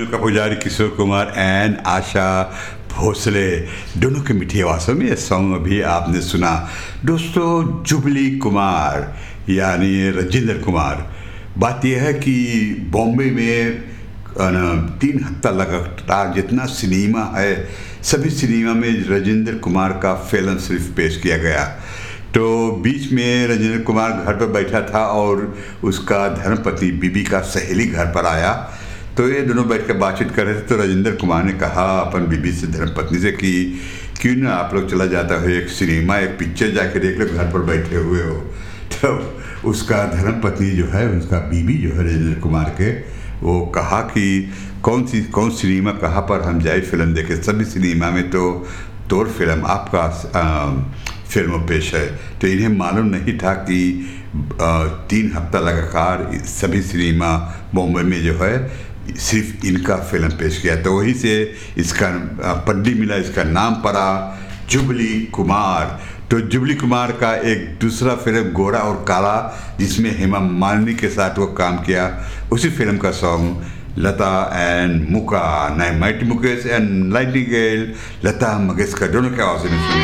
दिलों का पुजारी किशोर कुमार एंड आशा भोसले दोनों की मीठी आवाज़ों में ये सॉन्ग अभी आपने सुना। दोस्तों, जुबली कुमार यानी राजेंद्र कुमार, बात यह है कि बॉम्बे में 3 हफ्ता लगातार जितना सिनेमा है सभी सिनेमा में राजेंद्र कुमार का फिल्म सिर्फ पेश किया गया। तो बीच में राजेंद्र कुमार घर पर बैठा था और उसका धर्मपत्नी बीबी का सहेली घर पर आया, तो ये दोनों बैठ कर बातचीत कर रहे थे। तो राजेंद्र कुमार ने कहा अपन बीबी से, धर्मपत्नी से कि क्यों ना आप लोग चला जाता हो एक सिनेमा, एक पिक्चर जाके देख लो, घर पर बैठे हुए हो। तो उसका धर्मपत्नी जो है, उसका बीबी जो है राजेंद्र कुमार के, वो कहा कि कौन सिनेमा कहाँ पर हम जाए फिल्म देखे, सभी सिनेमा में तो तोर फिल्म आपका फिल्म पेश है। तो इन्हें मालूम नहीं था कि 3 हफ्ता लगातार सभी सिनेमा बॉम्बे में जो है सिर्फ इनका फिल्म पेश किया। तो वहीं से इसका पड्डी मिला, इसका नाम पड़ा जुबली कुमार। तो जुबली कुमार का एक दूसरा फिल्म गोरा और काला, जिसमें हेमा मालिनी के साथ वो काम किया, उसी फिल्म का सॉन्ग लता एंड मुका, mighty Mukesh and Nightingale, Lata Mangeshkar दोनों के आवाज़ में सुनी।